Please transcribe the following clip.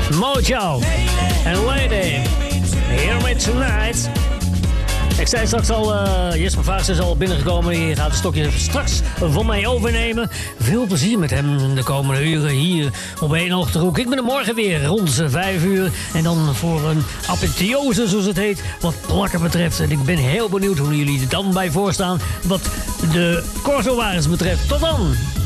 Mojo en Lady. Hear me tonight. Ik zei straks al, Jesper Vaas is al binnengekomen. Die gaat het stokje straks van mij overnemen. Veel plezier met hem de komende uren hier op Eén Ochtendhoek. Ik ben er morgen weer rond 5 uur. En dan voor een apotheose, zoals het heet, wat plakken betreft. En ik ben heel benieuwd hoe jullie er dan bij voorstaan wat de Corso-wagens betreft. Tot dan!